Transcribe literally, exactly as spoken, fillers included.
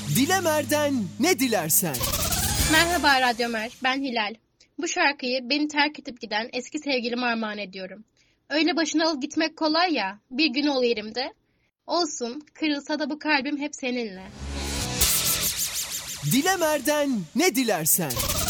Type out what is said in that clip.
Dilemer'den ne dilersen. Merhaba Radyo Mer, ben Hilal. Bu şarkıyı beni terk edip giden eski sevgilime armağan ediyorum. Öyle başına alıp gitmek kolay ya, bir gün ol yerimde. Olsun, kırılsa da bu kalbim hep seninle. Dilemer'den ne dilersen.